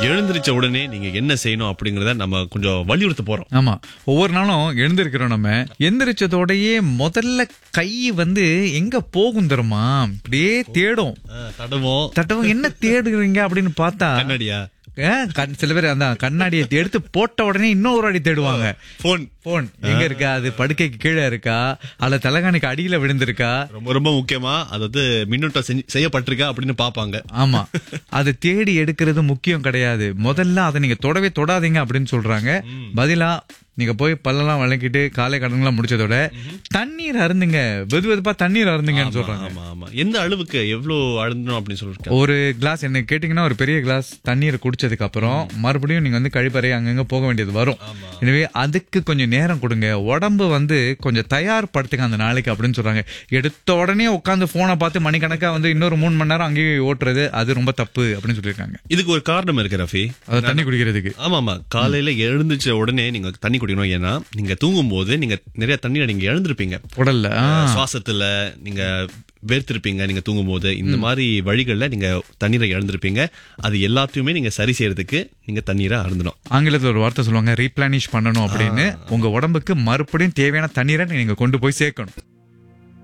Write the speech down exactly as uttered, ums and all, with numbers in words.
எழுந்திருச்ச உடனே நீங்க என்ன செய்யணும் அப்படிங்கறத நம்ம கொஞ்சம் வலியுறுத்த போறோம். ஆமா, ஒவ்வொரு நாளும் எழுந்திருக்கிறோம். நம்ம எந்திரிச்சதோடயே முதல்ல கை வந்து எங்க போகும் தெரியுமா, அப்படியே தேடும். தடவும் தட்டவும் என்ன தேடுறீங்க அப்படின்னு பார்த்தா கண்ணாடியா, சில பேர் அந்த கண்ணாடியை எடுத்து போட்ட உடனே இன்னொரு அடி தேடுவாங்க. போன் போன் எங்க இருக்கா, அது படுக்கைக்கு கீழே இருக்கா, அல்ல தலைகாணிக்கு அடியில விழுந்திருக்கா, ரொம்ப ரொம்ப முக்கியமா அதாவது மின்னூட்டம் செய்யப்பட்டிருக்கா அப்படின்னு பாப்பாங்க. ஆமா, அதை தேடி எடுக்கிறது முக்கியம் கிடையாது. முதல்ல அதை நீங்க தொடவே தொடாதீங்க அப்படின்னு சொல்றாங்க. பதிலா நீங்க போய் பல்லெல்லாம் வளக்கிட்டு காலை கடன்லாம் முடிச்சதோட தண்ணீர் அருந்துங்க, வெது வெதுப்பா தண்ணீர் அருந்துங்கன்னு சொல்றாங்க. ஆமா ஆமா, எந்த அளவுக்கு எவ்வளவு அருந்தணும் அப்படின்னு சொல்லிருக்காங்க. ஒரு கிளாஸ் என்ன கேட்டீங்கன்னா, ஒரு பெரிய கிளாஸ் தண்ணீரை குடிச்சதுக்கு அப்புறம் மறுபடியும் நீங்க வந்து கழிப்பறை அங்கங்க போக வேண்டியது வரும். எனவே அதுக்கு கொஞ்சம் நேரம் கொடுங்க, உடம்பு வந்து கொஞ்சம் தயார்படுத்துங்க அந்த நாளைக்கு அப்படின்னு சொல்றாங்க. எடுத்த உடனே உட்காந்து போனை பார்த்து மணிக்கணக்கா வந்து இன்னொரு மூணு மணி நேரம் அங்கேயே ஓட்டுறது, அது ரொம்ப தப்பு அப்படின்னு சொல்லியிருக்காங்க. இதுக்கு ஒரு காரணம் இருக்கு ரஃபி, அதை தண்ணி குடிக்கிறதுக்கு. ஆமா ஆமா, காலையில எழுந்துச்ச உடனே நீங்க தண்ணி குடிக்கணும். ஏன்னா நீங்க தூங்கும் போது நீங்க நிறைய தண்ணீரை நீங்க இழந்திருப்பீங்க உடல்ல, சுவாசத்துல நீங்க வேர்த்திருப்பீங்க. நீங்க தூங்கும் போது இந்த மாதிரி வழிகள்ல நீங்க தண்ணீரை இழந்திருப்பீங்க. அது எல்லாத்தையுமே நீங்க சரி செய்யறதுக்கு நீங்க தண்ணீரை அருந்தணும். ஆங்கிலத்துல ஒரு வார்த்தை சொல்லுவாங்க, ரீப்ளானிஷ் பண்ணணும் அப்படின்னு. உங்க உடம்புக்கு மறுபடியும் தேவையான தண்ணீரை நீங்க கொண்டு போய் சேர்க்கணும்.